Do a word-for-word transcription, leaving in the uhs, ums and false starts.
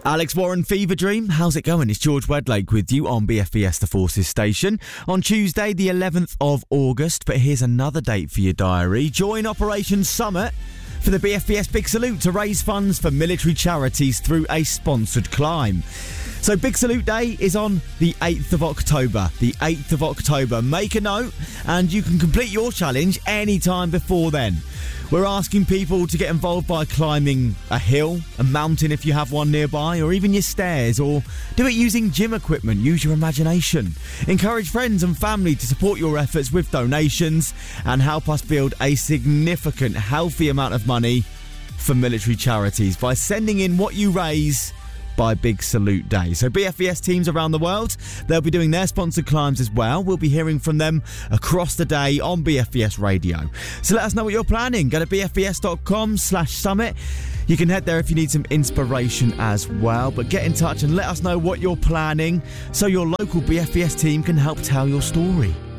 Alex Warren, Fever Dream. How's it going? It's George Wedlake with you on B F B S The Forces station on Tuesday the eleventh of August. But here's another date for your diary. Join Operation Summit for the B F B S Big Salute to raise funds for military charities through a sponsored climb. So Big Salute Day is on the eighth of October. The eighth of October. Make a note and you can complete your challenge anytime before then. We're asking people to get involved by climbing a hill, a mountain if you have one nearby, or even your stairs, or do it using gym equipment. Use your imagination. Encourage friends and family to support your efforts with donations and help us build a significant, healthy amount of money for military charities by sending in what you raise by Big Salute Day. So B F B S teams around the world, they'll be doing their sponsored climbs as well. We'll be hearing from them across the day on B F B S Radio. So let us know what you're planning. Go to bfbs.com slash summit. You can head there if you need some inspiration as well. But get in touch and let us know what you're planning so your local B F B S team can help tell your story.